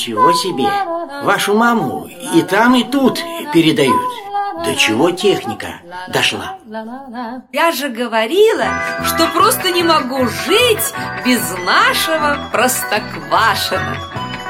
Чего себе? Вашу маму и там, и тут передают. До чего техника дошла? Я же говорила, что просто не могу жить без нашего Простоквашино.